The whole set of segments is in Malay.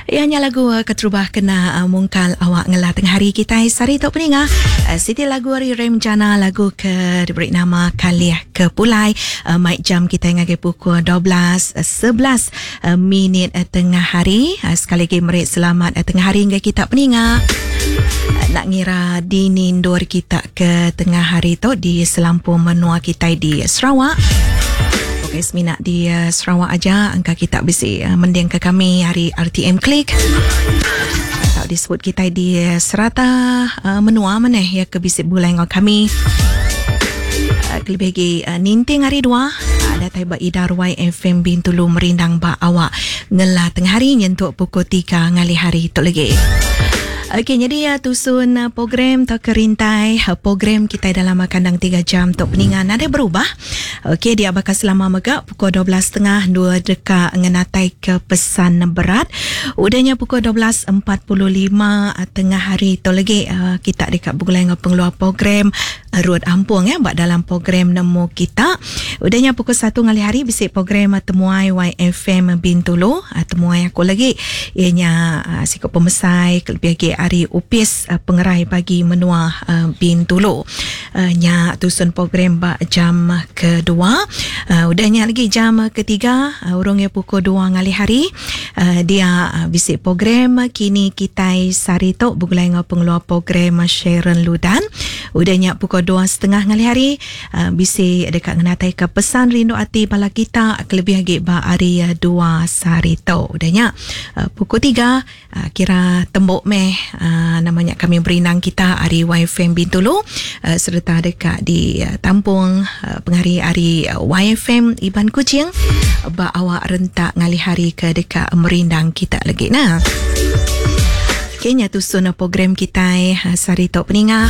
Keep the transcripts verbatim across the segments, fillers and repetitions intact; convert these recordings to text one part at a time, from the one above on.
Ianya lagu uh, keterubah kena uh, mungkal awak ngelah tengah hari kita sari tok peninga. Uh, Siti lagu hari rem jana lagu ke diberi nama Kaliah ke Pulai. Uh, Mic jam kita ngagai pukul dua belas sebelas uh, minit uh, tengah hari. Uh, sekali lagi merik selamat uh, tengah hari hingga kita peninga. Uh, nak ngira di nindor kita ke tengah hari tu di selampung menua kita di Sarawak. Okay, semina di uh, Sarawak aja angka kita bisi uh, mending ke kami hari R T M Klik atau disebut kita di uh, serata uh, menua mana ya ke bisi bulai ngau kami uh, kelebih lagi uh, ninting hari dua ada taiba idar Y F M Bintulu merindang ba awak ngelah tengah hari nyentuk pukul tiga ngali hari tu lagi. Okey, jadi ya tusun uh, program atau kerintai uh, program kita dalam kandang tiga jam untuk peningan ada berubah. Okey, dia bakal selama megak pukul dua belas tiga puluh dua dekat ngenatai ke pesan berat. Udahnya pukul dua belas empat puluh lima uh, tengah hari tu lagi uh, kita dekat bergulai dengan pengeluar program uh, Ruat Ampung ya buat dalam program nemu kita. Udahnya pukul satu ngali hari bisik program uh, temuai Y F M Bintulu. Uh, temuai aku lagi ianya uh, sikap pemesai kelebih lagi hari upis uh, pengerai pagi menua uh, Bintulu. Uh, nya tusun program ba jam kedua. Uh, udahnya lagi jam ketiga uh, urungnya pukul dua ngali hari. Uh, dia uh, bisik program kini kita sari tok bergulai dengan pengeluar program Sharon Ludan. Udahnya pukul dua setengah ngali hari uh, bisik dekat ngenatai ke pesan rindu hati bala kita kelebih lagi ba hari uh, dua sari tok. Udahnya uh, pukul tiga uh, kira tembok meh uh, namanya kami berinang kita hari Y F M Bintulu uh, serta dekat di uh, Tampung uh, penghari hari uh, Y F M Iban Kucing ba awak rentak ngali hari ke dekat merindang kita lagi nah. Kayaknya tu suna program kita uh, sari tok peningah.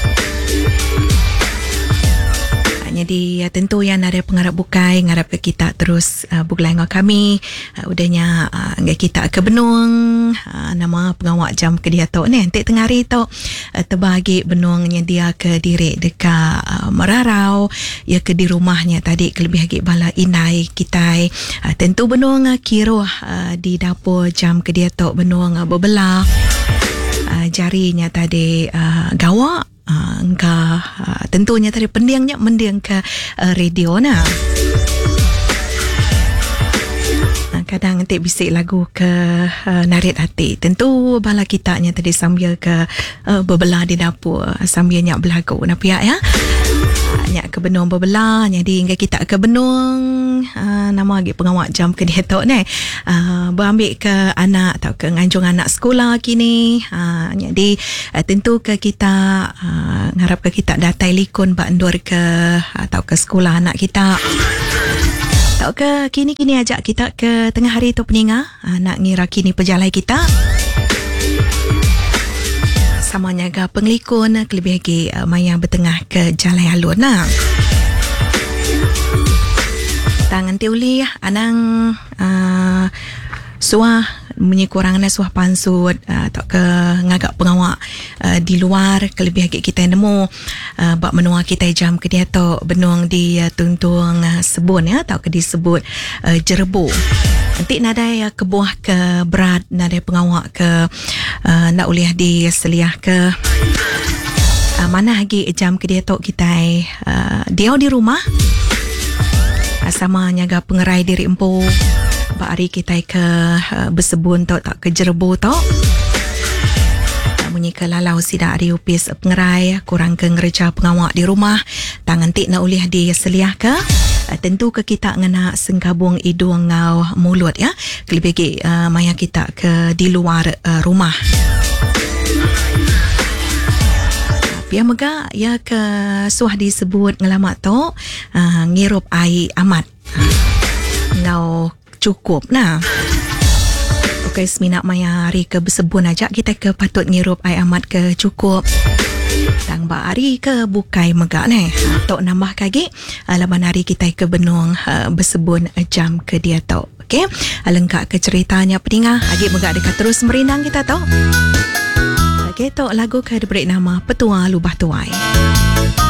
Jadi uh, tentu yang ada pengharap bukai ngarap ke kita terus uh, bukulai dengan kami uh, udahnya uh, kita ke benung uh, nama pengawak jam ke dia tu ni nanti tengah hari tu uh, terbagi benungnya dia ke diri dekat uh, Merarau ya ke di rumahnya tadi kelebih lagi bala inai kita uh, tentu benung uh, kiro uh, di dapur jam ke dia tu benung uh, berbelah uh, jarinya tadi uh, gawak. Uh, engkau uh, tentunya tadi pendiangnya mendiang ke uh, radio nah. Uh, kadang nanti bisik lagu ke uh, narit hati. Tentu bala kitanya tadi sambil ke uh, berbelah di dapur sambil nyak berlagu nak pihak ya. Uh, nyak ke benung berbelah jadi hingga kita ke benung uh, nama lagi pengawak jam ke dia tu ni. Uh, berambil ke anak atau ke nganjung anak sekolah kini uh, jadi uh, tentu ke kita uh, ngarap ke kita datai likun bak endur ke atau ke sekolah anak kita atau ke kini-kini ajak kita ke tengah hari tu peninga uh, nak ngira kini perjalanan kita sama nyaga penglikun kelebih lagi uh, maya bertengah ke jalan alun nah. Tangan tiuli anang uh, suah menyekurangan suah pansut uh, atau ke ngagak pengawak uh, di luar kelebih agak kita nemu uh, bak menua kita jam ke dia tu benung di uh, tuntung uh, sebun ya atau ke disebut uh, jerebu nanti nadai uh, kebuah ke berat nadai pengawak ke uh, nak uliah di seliah ke uh, mana lagi jam ke dia tu kita uh, dia di rumah sama nyaga pengerai diri empu ba hari kita ke uh, bersebun tok tak ke jerebu tok uh, bunyi ke lalau sidak hari upis pengerai kurang ke ngereja pengawak di rumah tangan tik nak uliah di seliah ke uh, tentu ke kita ngena sengkabung hidung ngau mulut ya kelebih lagi uh, maya kita ke di luar uh, rumah ya mega ya ke suah disebut ngelamak tu uh, ngirup air amat uh, ngau cukup nah. Okey semina maya hari ke bersebun aja kita ke patut ngirup air amat ke cukup tang ba hari ke bukai mega ni tok nambah lagi uh, laban hari kita ke benung uh, bersebun uh, jam ke dia tu okey lengkap ke ceritanya peninga agi mega dekat terus merindang kita tu. Okey tok lagu ke diberi nama Petua Lubah Tuai.